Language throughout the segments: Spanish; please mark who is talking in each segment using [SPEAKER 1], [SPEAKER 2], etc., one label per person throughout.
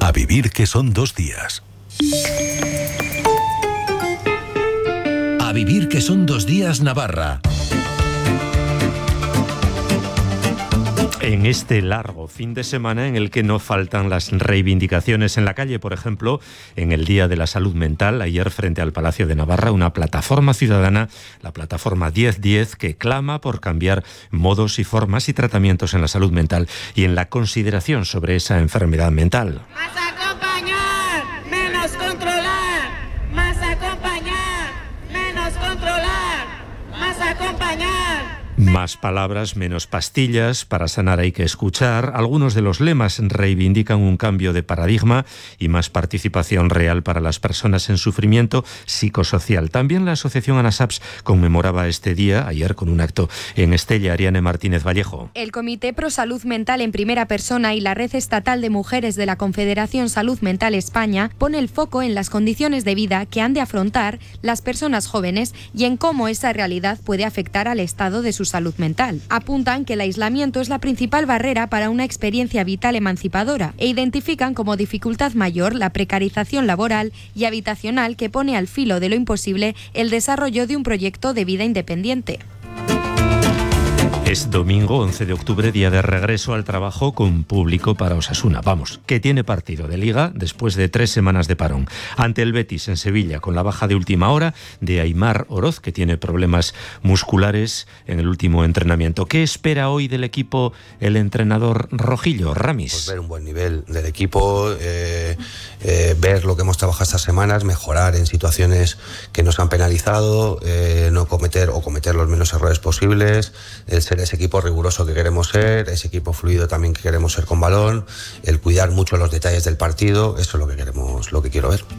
[SPEAKER 1] A vivir que son 2 días. A vivir que son 2 días Navarra.
[SPEAKER 2] En este largo fin de semana en el que no faltan las reivindicaciones en la calle, por ejemplo, en el Día de la Salud Mental, ayer frente al Palacio de Navarra, una plataforma ciudadana, la plataforma 1010, que clama por cambiar modos y formas y tratamientos en la salud mental y en la consideración sobre esa enfermedad mental.
[SPEAKER 3] Más acompañar, menos controlar. Más acompañar, menos controlar. Más acompañar.
[SPEAKER 2] Más palabras, menos pastillas, para sanar hay que escuchar. Algunos de los lemas reivindican un cambio de paradigma y más participación real para las personas en sufrimiento psicosocial. También la asociación ANASAPS conmemoraba este día, ayer con un acto en Estella. Ariane Martínez Vallejo.
[SPEAKER 4] El Comité Pro Salud Mental en Primera Persona y la Red Estatal de Mujeres de la Confederación Salud Mental España pone el foco en las condiciones de vida que han de afrontar las personas jóvenes y en cómo esa realidad puede afectar al estado de su salud mental. Apuntan que el aislamiento es la principal barrera para una experiencia vital emancipadora e identifican como dificultad mayor la precarización laboral y habitacional que pone al filo de lo imposible el desarrollo de un proyecto de vida independiente.
[SPEAKER 2] Es domingo 11 de octubre, día de regreso al trabajo con público para Osasuna. Vamos, que tiene partido de Liga después de 3 semanas de parón. Ante el Betis en Sevilla, con la baja de última hora de Aimar Oroz, que tiene problemas musculares en el último entrenamiento. ¿Qué espera hoy del equipo el entrenador rojillo, Ramis?
[SPEAKER 5] Pues ver un buen nivel del equipo, ver lo que hemos trabajado estas semanas, mejorar en situaciones que nos han penalizado, no cometer o cometer los menos errores posibles, el ser ese equipo riguroso que queremos ser, ese equipo fluido también que queremos ser con balón, el cuidar mucho los detalles del partido. Eso es lo que queremos, lo que quiero ver.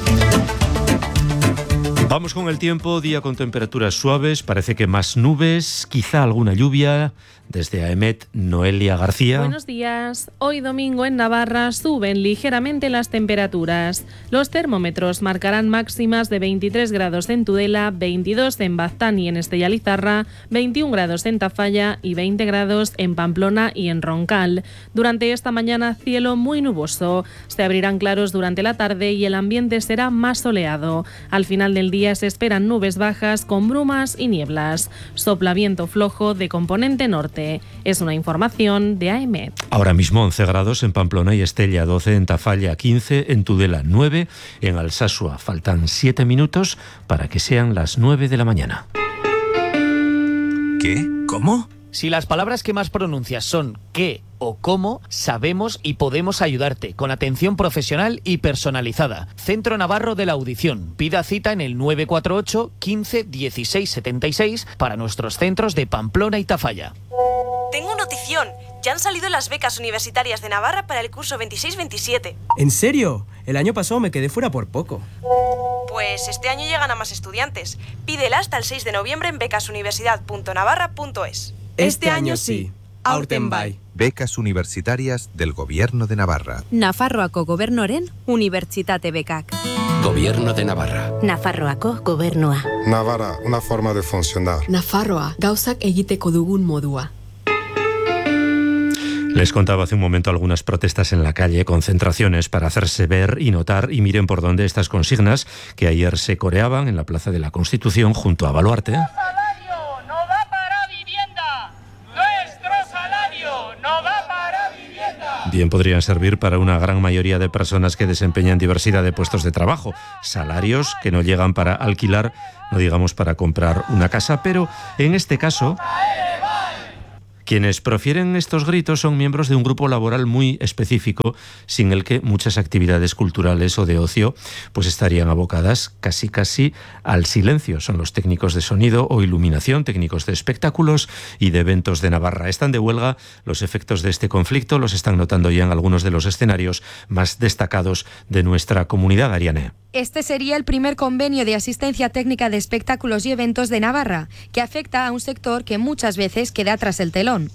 [SPEAKER 2] Vamos con el tiempo, día con temperaturas suaves, parece que más nubes, quizá alguna lluvia. Desde AEMET, Noelia García.
[SPEAKER 6] Buenos días. Hoy domingo en Navarra suben ligeramente las temperaturas. Los termómetros marcarán máximas de 23 grados en Tudela, 22 en Baztán y en Estella Lizarra, 21 grados en Tafalla y 20 grados en Pamplona y en Roncal. Durante esta mañana, cielo muy nuboso. Se abrirán claros durante la tarde y el ambiente será más soleado. Al final del día se esperan nubes bajas con brumas y nieblas. Sopla viento flojo de componente norte. Es una información de AEMET.
[SPEAKER 2] Ahora mismo 11 grados en Pamplona y Estella, 12 en Tafalla, 15 en Tudela, 9 en Alsasua. Faltan 7 minutos para que sean las 9 de la mañana.
[SPEAKER 1] ¿Qué? ¿Cómo?
[SPEAKER 7] Si las palabras que más pronuncias son qué o cómo, sabemos y podemos ayudarte con atención profesional y personalizada. Centro Navarro de la Audición. Pida cita en el 948 15 16 76 para nuestros centros de Pamplona y Tafalla.
[SPEAKER 8] Tengo notición. Ya han salido las becas universitarias de Navarra para el curso 26-27.
[SPEAKER 9] ¿En serio? El año pasado me quedé fuera por poco.
[SPEAKER 8] Pues este año llegan a más estudiantes. Pídela hasta el 6 de noviembre en becasuniversidad.navarra.es.
[SPEAKER 9] Este año sí. Aurten bai.
[SPEAKER 10] Becas universitarias del Gobierno de Navarra.
[SPEAKER 11] Nafarroako Gobernuaren Unibertsitate Bekak.
[SPEAKER 1] Gobierno de Navarra.
[SPEAKER 11] Nafarroako Gobernua.
[SPEAKER 12] Navarra, una forma de funcionar.
[SPEAKER 13] Nafarroa, gauzak egiteko dugun modua.
[SPEAKER 2] Les contaba hace un momento algunas protestas en la calle, concentraciones para hacerse ver y notar, y miren por dónde estas consignas que ayer se coreaban en la Plaza de la Constitución junto a Baluarte. Bien podrían servir para una gran mayoría de personas que desempeñan diversidad de puestos de trabajo, salarios que no llegan para alquilar, no digamos para comprar una casa, pero en este caso quienes profieren estos gritos son miembros de un grupo laboral muy específico, sin el que muchas actividades culturales o de ocio pues estarían abocadas casi al silencio. Son los técnicos de sonido o iluminación, técnicos de espectáculos y de eventos de Navarra. Están de huelga. Los efectos de este conflicto los están notando ya en algunos de los escenarios más destacados de nuestra comunidad, Ariane.
[SPEAKER 4] Este sería el primer convenio de asistencia técnica de espectáculos y eventos de Navarra, que afecta a un sector que muchas veces queda tras el telón.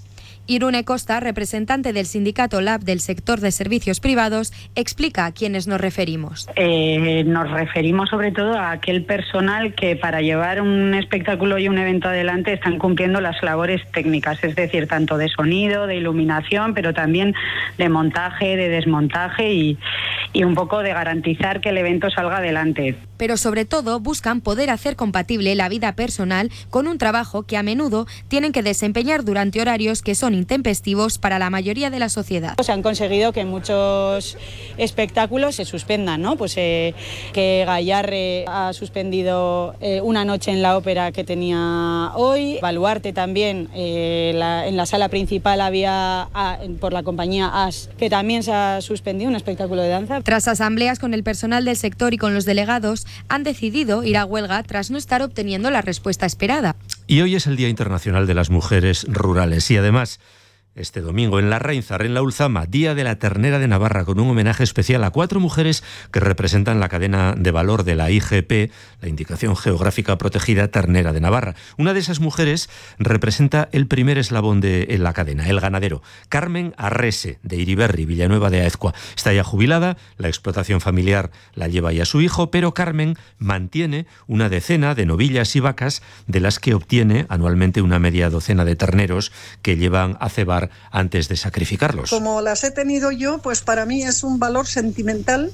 [SPEAKER 4] Irune Costa, representante del sindicato LAB del sector de servicios privados, explica a quiénes nos referimos.
[SPEAKER 14] Nos referimos sobre todo a aquel personal que para llevar un espectáculo y un evento adelante están cumpliendo las labores técnicas, es decir, tanto de sonido, de iluminación, pero también de montaje, de desmontaje y un poco de garantizar que el evento salga adelante.
[SPEAKER 4] Pero sobre todo buscan poder hacer compatible la vida personal con un trabajo que a menudo tienen que desempeñar durante horarios que son intempestivos para la mayoría de la sociedad.
[SPEAKER 15] Se han conseguido que muchos espectáculos se suspendan, ¿no? Pues que Gayarre ha suspendido una noche en la ópera que tenía hoy. Baluarte también, en la sala principal había, por la compañía AS, que también se ha suspendido un espectáculo de danza.
[SPEAKER 4] Tras asambleas con el personal del sector y con los delegados, han decidido ir a huelga tras no estar obteniendo la respuesta esperada.
[SPEAKER 2] Y hoy es el Día Internacional de las Mujeres Rurales y además este domingo en Larraínzar, en la Ulzama, Día de la Ternera de Navarra, con un homenaje especial a 4 mujeres que representan la cadena de valor de la IGP, la Indicación Geográfica Protegida Ternera de Navarra. Una de esas mujeres representa el primer eslabón de la cadena, el ganadero. Carmen Arrese, de Iriberri, Villanueva de Aezcua. Está ya jubilada, la explotación familiar la lleva ya su hijo, pero Carmen mantiene una decena de novillas y vacas de las que obtiene anualmente una media docena de terneros que llevan a cebar antes de sacrificarlos.
[SPEAKER 16] Como las he tenido yo, pues para mí es un valor sentimental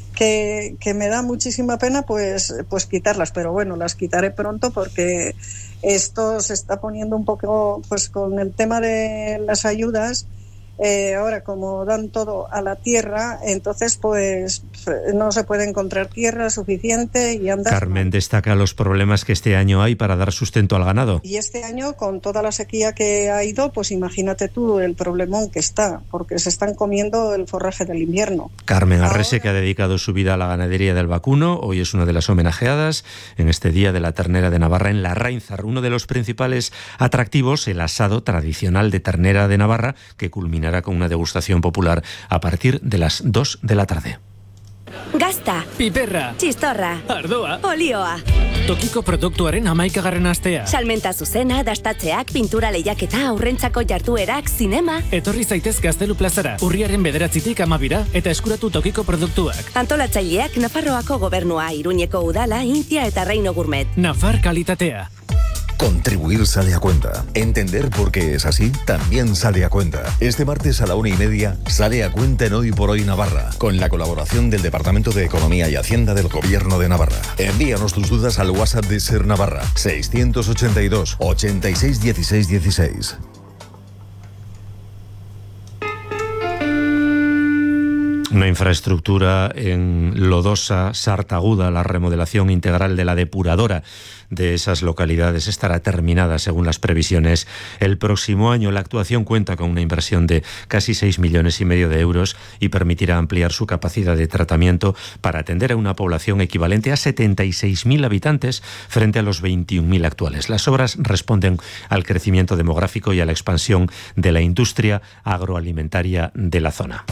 [SPEAKER 16] que me da muchísima pena pues quitarlas, pero bueno, las quitaré pronto porque esto se está poniendo un poco pues con el tema de las ayudas. Ahora como dan todo a la tierra, entonces pues no se puede encontrar tierra suficiente y andar.
[SPEAKER 2] Carmen destaca los problemas que este año hay para dar sustento al ganado.
[SPEAKER 16] Y este año, con toda la sequía que ha ido, pues imagínate tú el problemón que está, porque se están comiendo el forraje del invierno.
[SPEAKER 2] Carmen Arrese, que ha dedicado su vida a la ganadería del vacuno, hoy es una de las homenajeadas en este Día de la Ternera de Navarra en Larraínzar. Uno de los principales atractivos, el asado tradicional de ternera de Navarra, que culminará con una degustación popular a partir de las 2 de la tarde.
[SPEAKER 17] Gazta,
[SPEAKER 18] piperra,
[SPEAKER 17] txistorra,
[SPEAKER 18] ardoa,
[SPEAKER 17] olioa.
[SPEAKER 18] Tokiko produktuaren 11. astea.
[SPEAKER 17] Salmenta zuzena, dastatzeak, pintura lehiaketa, aurrentzako jarduerak, zinema.
[SPEAKER 18] Etorri zaitez Gaztelu plazara, urriaren 9tik 12 eta eskuratu tokiko produktuak.
[SPEAKER 17] Antolatzaileak Nafarroako gobernua, Iruñeko udala, Intia eta Reino Gourmet.
[SPEAKER 18] Nafar kalitatea.
[SPEAKER 19] Contribuir sale a cuenta. Entender por qué es así también sale a cuenta. Este martes a la 1:30 sale a cuenta en Hoy por Hoy Navarra, con la colaboración del Departamento de Economía y Hacienda del Gobierno de Navarra. Envíanos tus dudas al WhatsApp de Ser Navarra, 682 86 16 16.
[SPEAKER 2] Una infraestructura en Lodosa, Sartaguda, la remodelación integral de la depuradora de esas localidades estará terminada según las previsiones el próximo año. La actuación cuenta con una inversión de casi 6,5 millones de euros y permitirá ampliar su capacidad de tratamiento para atender a una población equivalente a 76.000 habitantes frente a los 21.000 actuales. Las obras responden al crecimiento demográfico y a la expansión de la industria agroalimentaria de la zona.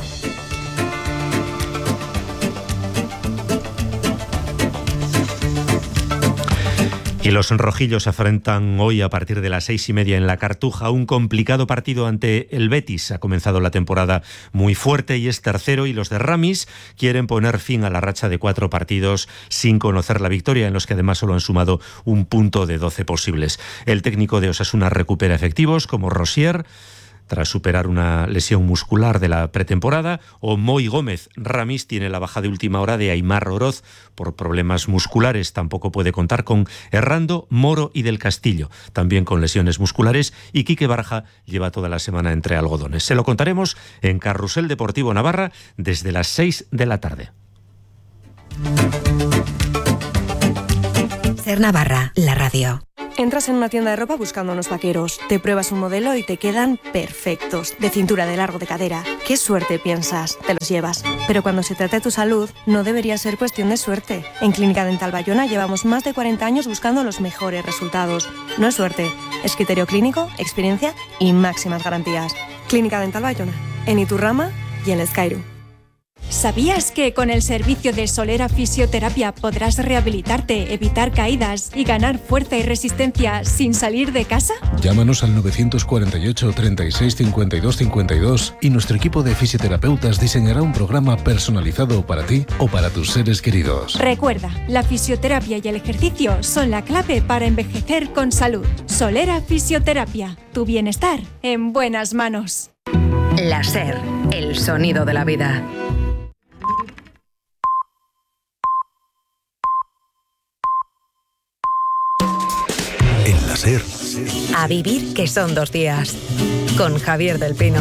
[SPEAKER 2] Y los rojillos afrontan hoy a partir de las 6:30 en la Cartuja un complicado partido ante el Betis. Ha comenzado la temporada muy fuerte y es tercero, y los de Ramis quieren poner fin a la racha de 4 partidos sin conocer la victoria, en los que además solo han sumado un punto de 12 posibles. El técnico de Osasuna recupera efectivos como Rosier, tras superar una lesión muscular de la pretemporada, o Moi Gómez. Ramis tiene la baja de última hora de Aimar Oroz por problemas musculares. Tampoco puede contar con Errando, Moro y Del Castillo, también con lesiones musculares, y Quique Barja lleva toda la semana entre algodones. Se lo contaremos en Carrusel Deportivo Navarra desde las 6 de la tarde.
[SPEAKER 11] Ser Navarra, la radio.
[SPEAKER 20] Entras en una tienda de ropa buscando unos vaqueros, te pruebas un modelo y te quedan perfectos, de cintura, de largo, de cadera. ¡Qué suerte!, piensas, te los llevas. Pero cuando se trata de tu salud, no debería ser cuestión de suerte. En Clínica Dental Bayona llevamos más de 40 años buscando los mejores resultados. No es suerte, es criterio clínico, experiencia y máximas garantías. Clínica Dental Bayona, en Iturrama y en Escairu.
[SPEAKER 21] ¿Sabías que con el servicio de Solera Fisioterapia podrás rehabilitarte, evitar caídas y ganar fuerza y resistencia sin salir de casa?
[SPEAKER 22] Llámanos al 948 36 52 52 y nuestro equipo de fisioterapeutas diseñará un programa personalizado para ti o para tus seres queridos.
[SPEAKER 21] Recuerda, la fisioterapia y el ejercicio son la clave para envejecer con salud. Solera Fisioterapia, tu bienestar en buenas manos.
[SPEAKER 11] La SER, el sonido de la vida.
[SPEAKER 1] En la SER.
[SPEAKER 11] A vivir que son 2 días. Con Javier del Pino.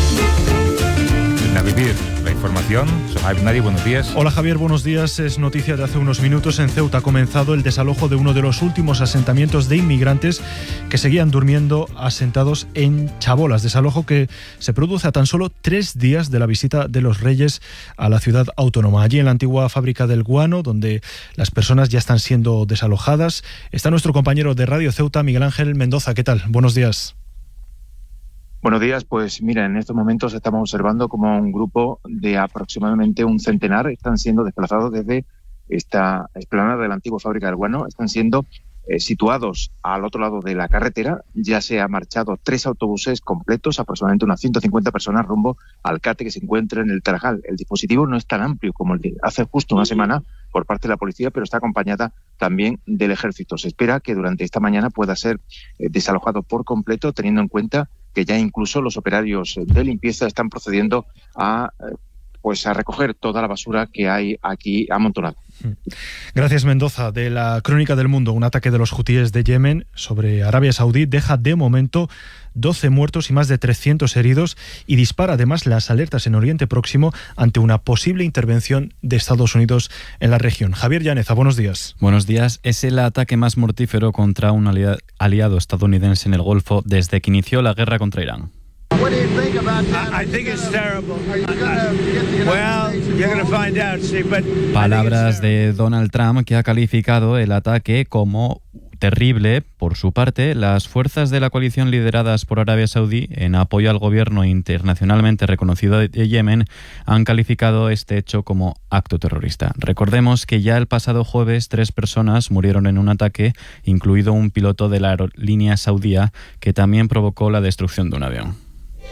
[SPEAKER 23] A vivir. La información. Sohaib Nadi, buenos días.
[SPEAKER 24] Hola Javier, buenos días. Es noticia de hace unos minutos. En Ceuta ha comenzado el desalojo de uno de los últimos asentamientos de inmigrantes que seguían durmiendo asentados en Chabolas. Desalojo que se produce a tan solo 3 días de la visita de los Reyes a la ciudad autónoma. Allí en la antigua fábrica del guano, donde las personas ya están siendo desalojadas, está nuestro compañero de Radio Ceuta, Miguel Ángel Mendoza. ¿Qué tal? Buenos días.
[SPEAKER 25] Buenos días, pues mira, en estos momentos estamos observando como un grupo de aproximadamente un centenar están siendo desplazados desde esta explanada de la antigua fábrica del guano, están siendo situados al otro lado de la carretera. Ya se han marchado 3 autobuses completos, aproximadamente unas 150 personas rumbo al CATE que se encuentra en el Tarajal. El dispositivo no es tan amplio como el de hace justo una semana por parte de la policía, pero está acompañada también del ejército. Se espera que durante esta mañana pueda ser desalojado por completo, teniendo en cuenta que ya incluso los operarios de limpieza están procediendo a recoger toda la basura que hay aquí amontonada.
[SPEAKER 24] Gracias, Mendoza. De la Crónica del Mundo, un ataque de los hutíes de Yemen sobre Arabia Saudí deja de momento 12 muertos y más de 300 heridos y dispara además las alertas en Oriente Próximo ante una posible intervención de Estados Unidos en la región. Javier Llaneza, buenos días.
[SPEAKER 26] Buenos días. Es el ataque más mortífero contra un aliado estadounidense en el Golfo desde que inició la guerra contra Irán.
[SPEAKER 27] What do you think about that? I think it's terrible. Well, you're going to find out, see, but
[SPEAKER 26] Palabras de Donald Trump, que ha calificado el ataque como terrible. Por su parte, las fuerzas de la coalición lideradas por Arabia Saudí en apoyo al gobierno internacionalmente reconocido de Yemen han calificado este hecho como acto terrorista. Recordemos que ya el pasado jueves 3 personas murieron en un ataque, incluido un piloto de la aerolínea saudía, que también provocó la destrucción de un avión.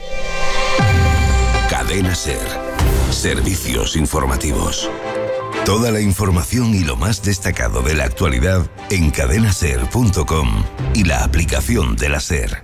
[SPEAKER 1] Cadena SER. Servicios informativos. Toda la información y lo más destacado de la actualidad en cadenaser.com y la aplicación de la SER.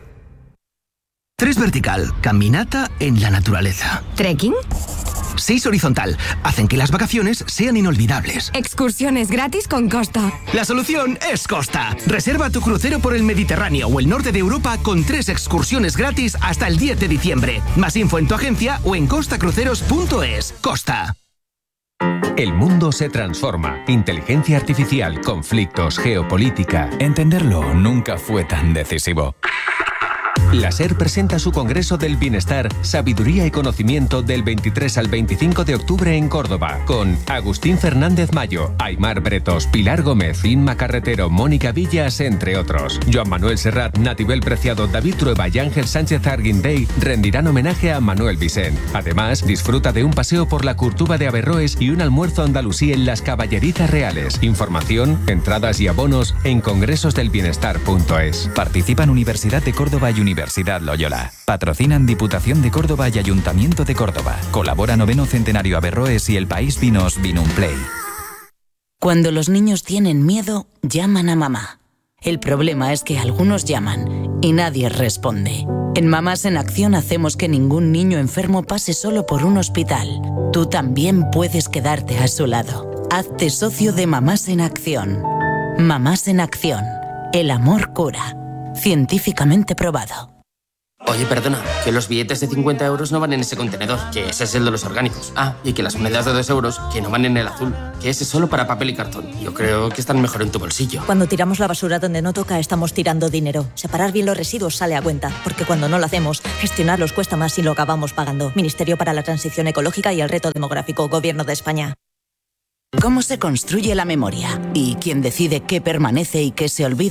[SPEAKER 28] 3 vertical, caminata en la naturaleza.
[SPEAKER 11] ¿Trekking?
[SPEAKER 28] 6 horizontal, hacen que las vacaciones sean inolvidables.
[SPEAKER 11] Excursiones gratis con Costa.
[SPEAKER 28] La solución es Costa. Reserva tu crucero por el Mediterráneo o el norte de Europa con 3 excursiones gratis hasta el 10 de diciembre. Más info en tu agencia o en costacruceros.es. Costa.
[SPEAKER 29] El mundo se transforma. Inteligencia artificial, conflictos, geopolítica. Entenderlo nunca fue tan decisivo. La SER presenta su Congreso del Bienestar, Sabiduría y Conocimiento del 23 al 25 de octubre en Córdoba, con Agustín Fernández Mayo, Aymar Bretos, Pilar Gómez, Inma Carretero, Mónica Villas, entre otros. Joan Manuel Serrat, Natibel Preciado, David Trueba y Ángel Sánchez Arguindey rendirán homenaje a Manuel Vicent. Además, disfruta de un paseo por la Curtuba de Averroes y un almuerzo andalusí en las Caballerizas Reales. Información, entradas y abonos en congresosdelbienestar.es.
[SPEAKER 30] Participan Universidad de Córdoba y Universidad Loyola. Patrocinan Diputación de Córdoba y Ayuntamiento de Córdoba. Colabora 9º Centenario Averroes y El País Vinos Vinumplay.
[SPEAKER 31] Cuando los niños tienen miedo, llaman a mamá. El problema es que algunos llaman y nadie responde. En Mamás en Acción hacemos que ningún niño enfermo pase solo por un hospital. Tú también puedes quedarte a su lado. Hazte socio de Mamás en Acción. Mamás en Acción. El amor cura. Científicamente probado.
[SPEAKER 32] Oye, perdona, que los billetes de 50 euros no van en ese contenedor, que ese es el de los orgánicos. Ah, y que las monedas de 2 euros, que no van en el azul, que ese es solo para papel y cartón. Yo creo que están mejor en tu bolsillo.
[SPEAKER 33] Cuando tiramos la basura donde no toca, estamos tirando dinero. Separar bien los residuos sale a cuenta, porque cuando no lo hacemos, gestionarlos cuesta más y lo acabamos pagando. Ministerio para la Transición Ecológica y el Reto Demográfico, Gobierno de España.
[SPEAKER 31] ¿Cómo se construye la memoria? ¿Y quién decide qué permanece y qué se olvida?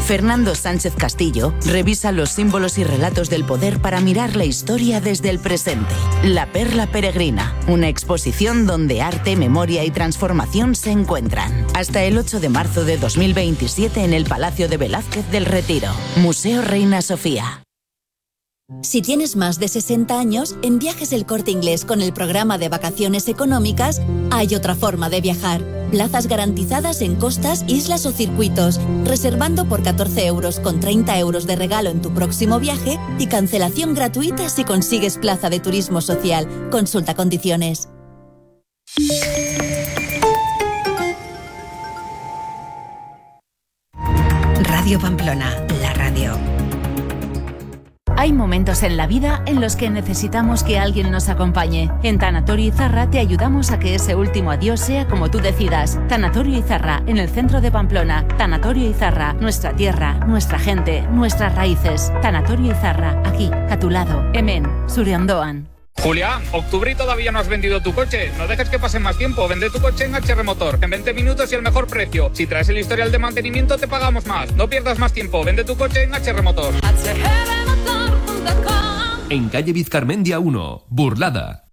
[SPEAKER 31] Fernando Sánchez Castillo revisa los símbolos y relatos del poder para mirar la historia desde el presente. La Perla Peregrina, una exposición donde arte, memoria y transformación se encuentran. Hasta el 8 de marzo de 2027 en el Palacio de Velázquez del Retiro. Museo Reina Sofía.
[SPEAKER 3] Si tienes más de 60 años, en Viajes El Corte Inglés con el programa de vacaciones económicas hay otra forma de viajar. Plazas garantizadas en costas, islas o circuitos, reservando por 14 euros con 30 euros de regalo en tu próximo viaje y cancelación gratuita si consigues plaza de turismo social. Consulta condiciones.
[SPEAKER 11] Radio Pamplona, la radio.
[SPEAKER 17] Hay momentos en la vida en los que necesitamos que alguien nos acompañe. En Tanatorio Izarra te ayudamos a que ese último adiós sea como tú decidas. Tanatorio Izarra, en el centro de Pamplona. Tanatorio Izarra, nuestra tierra, nuestra gente, nuestras raíces. Tanatorio Izarra, aquí, a tu lado. Hemen, zure ondoan.
[SPEAKER 4] Julián, octubre y todavía no has vendido tu coche. No dejes que pase más tiempo. Vende tu coche en HR Motor. En 20 minutos y el mejor precio. Si traes el historial de mantenimiento te pagamos más. No pierdas más tiempo. Vende tu coche en HR Motor.
[SPEAKER 29] En calle Vizcarmendia 1, Burlada.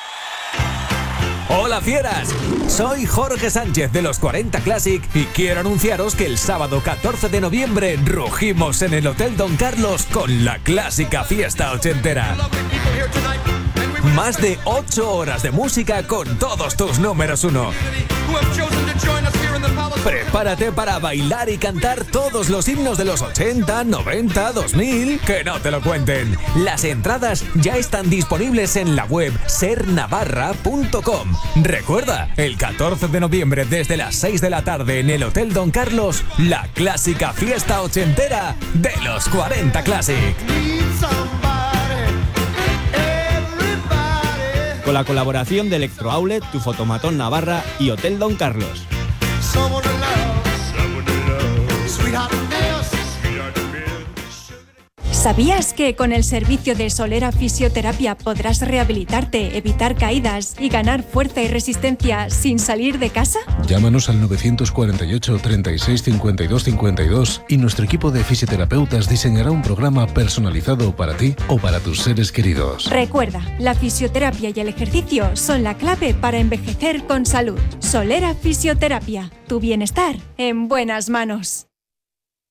[SPEAKER 29] Hola fieras, soy Jorge Sánchez de los 40 Classic y quiero anunciaros que el sábado 14 de noviembre rugimos en el Hotel Don Carlos con la clásica fiesta ochentera. Más de 8 horas de música con todos tus números uno. Prepárate para bailar y cantar todos los himnos de los 80, 90, 2000, que no te lo cuenten. Las entradas ya están disponibles en la web sernavarra.com. Recuerda, el 14 de noviembre desde las 6 de la tarde en el Hotel Don Carlos, la clásica fiesta ochentera de los 40 Classic.
[SPEAKER 5] Con la colaboración de Electro Outlet, Tu Fotomatón Navarra y Hotel Don Carlos.
[SPEAKER 21] ¿Sabías que con el servicio de Solera Fisioterapia podrás rehabilitarte, evitar caídas y ganar fuerza y resistencia sin salir de casa?
[SPEAKER 22] Llámanos al 948 36 52 52 y nuestro equipo de fisioterapeutas diseñará un programa personalizado para ti o para tus seres queridos.
[SPEAKER 21] Recuerda, la fisioterapia y el ejercicio son la clave para envejecer con salud. Solera Fisioterapia, tu bienestar en buenas manos.